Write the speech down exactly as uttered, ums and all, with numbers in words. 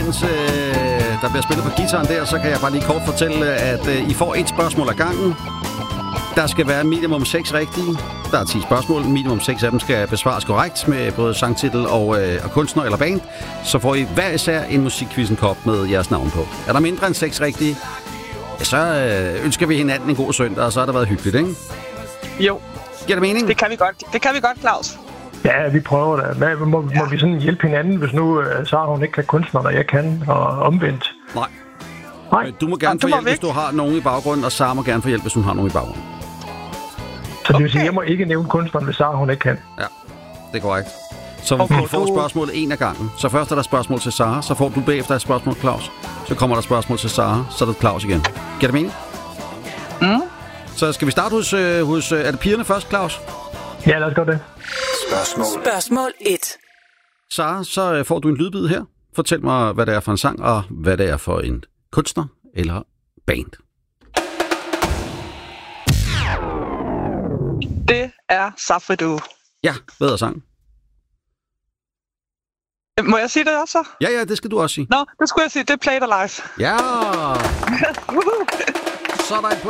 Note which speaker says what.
Speaker 1: mens øh, der bliver spillet på guitaren der, så kan jeg bare lige kort fortælle, at øh, I får et spørgsmål ad gangen. Der skal være minimum seks rigtige. Der er ti spørgsmål. Minimum seks af dem skal besvares korrekt med både sangtitel og, øh, og kunstner eller band. Så får I hver især en musikquizzen-kop med jeres navn på. Er der mindre end seks rigtige, så øh, ønsker vi hinanden en god søndag, og så har det været hyggeligt, ikke?
Speaker 2: Jo.
Speaker 1: Giver det mening?
Speaker 2: Det kan vi godt. Det kan vi godt, Claus.
Speaker 3: Ja, vi prøver det. Hvad, må, ja. må vi sådan hjælpe hinanden, hvis nu uh, Sara hun ikke kan kunstner, og jeg kan, og omvendt?
Speaker 1: Nej.
Speaker 3: Nej.
Speaker 1: Du må gerne få hjælp, hvis du har nogen i baggrunden, og Sara må gerne få hjælp, hvis hun har nogen i baggrunden.
Speaker 3: Så det vil sige, at jeg må ikke nævne kunstneren, hvis Sara hun ikke kan?
Speaker 1: Ja, det er korrekt. Så vi
Speaker 2: okay,
Speaker 1: får
Speaker 2: du...
Speaker 1: spørgsmålet en af gangen. Så først er der spørgsmål til Sara, så får du bagefter et spørgsmål, Claus. Så kommer der spørgsmål til Sara, så er der Claus igen. Giver det mening?
Speaker 2: Mm.
Speaker 1: Så skal vi starte hos, øh, hos øh, er det pigerne først, Claus?
Speaker 3: Ja, lad os gøre det.
Speaker 4: Spørgsmål.
Speaker 5: Spørgsmål et.
Speaker 1: Sara, så øh, får du en lydbid her. Fortæl mig, hvad det er for en sang, og hvad det er for en kunstner eller band.
Speaker 2: Det er Safridu.
Speaker 1: Ja, hvad er sangen?
Speaker 2: Må jeg sige det også?
Speaker 1: Ja, ja, det skal du også sige.
Speaker 2: Nå, det skulle jeg sige. Det er Play It Alive.
Speaker 1: Ja! Så er der et